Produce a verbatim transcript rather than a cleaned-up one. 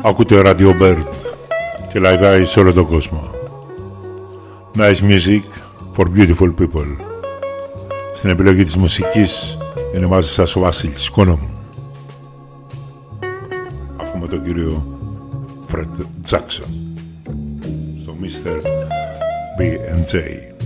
Ακούτε Radio Bird και λαϊδάει σε όλο τον κόσμο. Nice music for beautiful people. Στην επιλογή της μουσικής είναι μαζί σας ο Βασίλης Κόνομου. Ακούμε τον κύριο Fred Jackson στο μίστερ μπι εντ τζέι.